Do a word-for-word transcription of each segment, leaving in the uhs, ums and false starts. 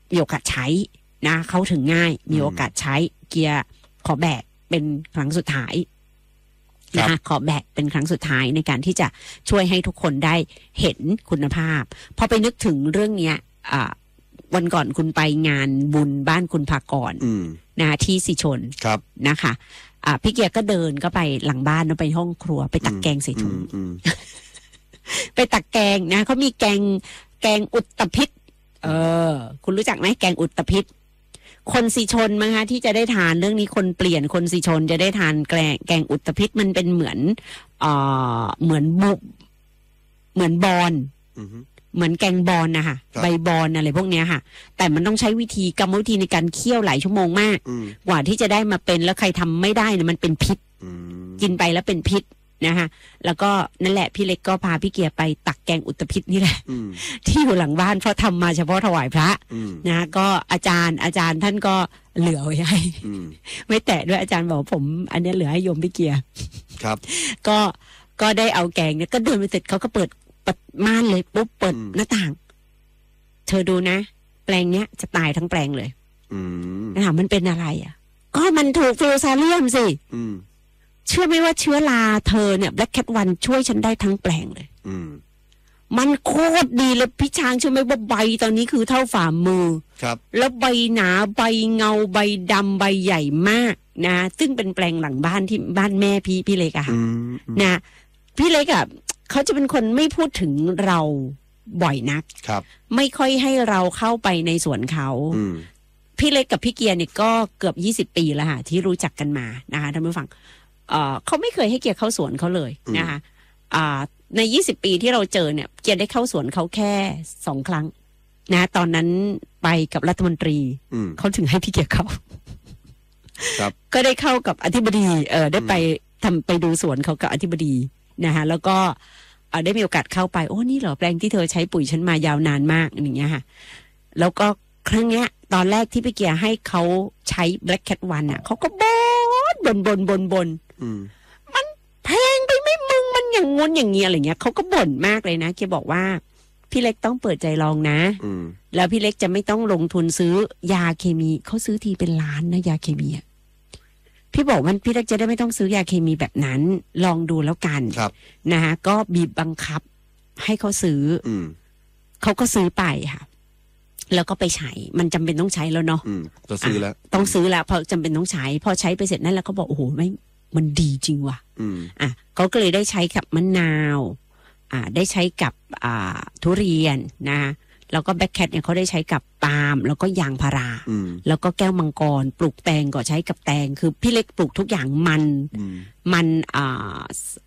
มีโอกาสใช้นะเข้าถึงง่ายมีโอกาสใช้เกียร์ขอแบกเป็นครั้งสุดท้ายนะคะขอแบกเป็นครั้งสุดท้ายในการที่จะช่วยให้ทุกคนได้เห็นคุณภาพพอไปนึกถึงเรื่องเนี้ยอ่าวันก่อนคุณไปงานบุญบ้านคุณภากรนะที่สิชนนะคะอ่าพี่เกียร์ก็เดินก็ไปหลังบ้านแล้วไปห้องครัวไปตักแกงใส่ถุงไปตักแกงนะเขามีแกงแกงอุตภิษเออคุณรู้จักไหมแกงอุตภิษคนสิชนมั้งคะที่จะได้ทานเรื่องนี้คนเปลี่ยนคนสิชนจะได้ทานแกงแกงอุตภิษมันเป็นเหมือนเอ่อเหมือนบุบเหมือนบอนเหมือนแกงบอนนะคะใบบอนอะไรพวกเนี้ยค่ะแต่มันต้องใช้วิธีกรรมวิธีในการเคี่ยวหลายชั่วโมงมากกว่าที่จะได้มาเป็นแล้วใครทำไม่ได้เนี่ยมันเป็นพิษกินไปแล้วเป็นพิษนะคะแล้วก็นั่นแหละพี่เล็กก็พาพี่เกียร์ไปตักแกงอุตภิษนี่แหละที่อยู่หลังบ้านเพราะทำมาเฉพาะถวายพระนะก็อาจารย์อาจารย์ท่านก็เหลือไว้ให้ไม่แตะด้วยอาจารย์บอกผมอันนี้เหลือให้โยมพี่เกียร์ครับก็ก็ได้เอาแกงเนี่ยก็เดินไปเสร็จเขาก็เปิดเปิดม่านเลยปุ๊บเปิดหน้าต่างเธอดูนะแปลงเนี้ยจะตายทั้งแปลงเลยนะคะมันเป็นอะไรอ่ะก็มันถูกฟิวซาเลียมสิเชื่อไหมว่าเชื้อราเธอเนี่ยแบล็คแคทวันช่วยฉันได้ทั้งแปลงเลยมันโคตรดีเลยพี่ช้างเชื่อไหมว่าใบตอนนี้คือเท่าฝ่ามือครับแล้วใบหนาใบเงาใบดำใบใหญ่มากนะซึ่งเป็นแปลงหลังบ้านที่บ้านแม่พี่พี่เล็กอะค่ะนะพี่เล็กอะเขาจะเป็นคนไม่พูดถึงเราบ่อยนักครับไม่ค่อยให้เราเข้าไปในสวนเขาพี่เล็กกับพี่เกียร์เนี่ยก็เกือบยี่สิบปีแล้วค่ะที่รู้จักกันมานะคะท่านผู้ฟังเอ่อเขาไม่เคยให้เกียร์เข้าสวนเขาเลยนะคะอ่าในยี่สิบปีที่เราเจอเนี่ยเกียร์ได้เข้าสวนเขาแค่สองครั้งนะตอนนั้นไปกับรัฐมนตรีเขาถึงให้พี่เกียร์เข้าครับก็ได้เข้ากับอธิบดีเออได้ไปทำไปดูสวนเขากับอธิบดีนะคะแล้วก็ได้มีโอกาสเข้าไปโอ้นี่เหรอแปลงที่เธอใช้ปุ๋ยฉันมายาวนานมากอย่างเงี้ยค่ะแล้วก็ครั้งเนี้ยตอนแรกที่พี่เกียร์ให้เขาใช้ Black Cat วันอ่ะเขาก็บ่นบนบนบนบนมันแพงไปไม่มึงมันอย่างงนอย่างเงี้ยอะไรเงี้ยเขาก็บ่นมากเลยนะเกียร์บอกว่าพี่เล็กต้องเปิดใจลองนะแล้วพี่เล็กจะไม่ต้องลงทุนซื้อยาเคมีเขาซื้อทีเป็นล้านนะยาเคมีพี่บอกว่าพี่เล็กจะได้ไม่ต้องซื้อยาเคมีแบบนั้นลองดูแล้วกันนะคะก็บีบบังคับให้เขาซื้อเขาก็ซื้อไปค่ะแล้วก็ไปใช้มันจำเป็นต้องใช้แล้วเนาะต้องซื้อแล้วต้องซื้อแล้วพอจำเป็นต้องใช้พอใช้ไปเสร็จนั่นแล้วเขาบอกโอ้โหไม่มันดีจริงว่ะอ่ะเขาก็เลยได้ใช้กับมะนาวอ่าได้ใช้กับอ่าทุเรียนนะแล้วก็แบ็คแคทเนี่ยเขาได้ใช้กับปาล์มแล้วก็ยางพาราแล้วก็แก้วมังกรปลูกแตงก็ใช้กับแตงคือพี่เล็กปลูกทุกอย่างมันมันอ่า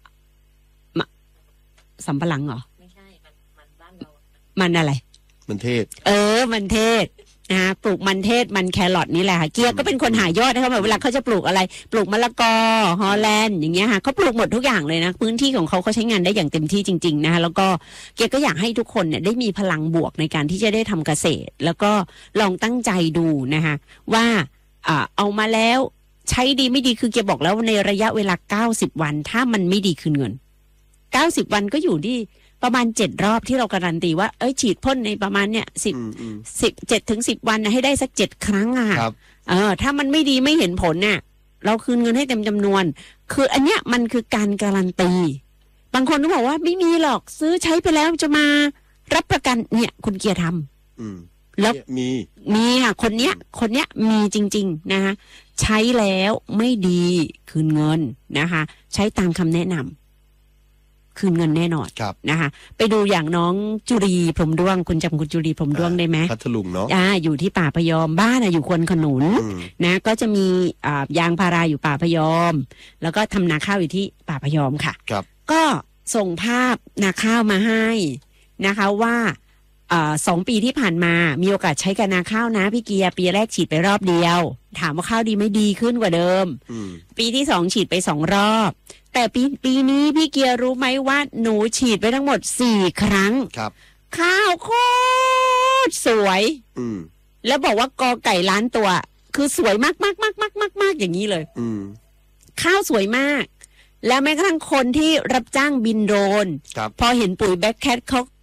สำปะหลังเหรอไม่ใช่มันมันบ้านเรามันอะไรมันเทศเออมันเทศนะปลูกมันเทศมันแครอทนี่แหละค่ะเกียร์ก็เป็นคนหายอดนะคะแบบเวลาเขาจะปลูกอะไรปลูกมะละกอฮอลแลนด์อย่างเงี้ยค่ะเขาปลูกหมดทุกอย่างเลยนะพื้นที่ของเขาเขาใช้งานได้อย่างเต็มที่จริงๆนะคะแล้วก็เกียร์ก็อยากให้ทุกคนเนี่ยได้มีพลังบวกในการที่จะได้ทำเกษตรแล้วก็ลองตั้งใจดูนะคะว่าอ่าเอามาแล้วใช้ดีไม่ดีคือเกียร์บอกแล้วในระยะเวลาเก้าสิบวันถ้ามันไม่ดีคืนเงินเก้าสิบวันก็อยู่ที่ประมาณเจ็ดรอบที่เราการันตีว่าเอ้ยฉีดพ่นในประมาณเนี้ยสิบสิบเจ็ดถึงสิบวันให้ได้สักเจ็ดครั้งอ่ะเออถ้ามันไม่ดีไม่เห็นผลเนี่ยเราคืนเงินให้เต็มจำนวนคืออันเนี้ยมันคือการการันตีบางคนก็บอกว่าไม่มีหรอกซื้อใช้ไปแล้วจะมารับประกันเนี่ยคุณเกียร์ทำแล้วมีมีค่ะคนเนี้ยคนเนี้ยมีจริงๆนะคะใช้แล้วไม่ดีคืนเงินนะคะใช้ตามคำแนะนำคืนเงินแน่นอนนะคะไปดูอย่างน้องจุรีพรหมด้วงคุณจำคุณจุรีพรหมด้วงได้ไหมพัทลุงเนาะอ่าอยู่ที่ป่าพยอมบ้านอยู่ควนขนุนนะก็จะมีอ่ายางพาราอยู่ป่าพยอมแล้วก็ทำนาข้าวอยู่ที่ป่าพยอมค่ะก็ส่งภาพนาข้าวมาให้นะคะว่าอ่าสองปีที่ผ่านมามีโอกาสใช้กับนาข้าวนะพี่เกียร์ปีแรกฉีดไปรอบเดียวถามว่าข้าวดีไม่ดีขึ้นกว่าเดิมปีที่สองฉีดไปสองรอบแต่ปีปีนี้พี่เกียร์รู้ไหมว่าหนูฉีดไปทั้งหมดสี่ครั้งครับข้าวโคตรสวยแล้วบอกว่ากอไก่ล้านตัวคือสวยมากมากมากมากมากมากอย่างนี้เลยข้าวสวยมากแล้วแม้กระทั่งคนที่รับจ้างบินโดรนพอเห็นปุ๋ยแบ็คแคทเขา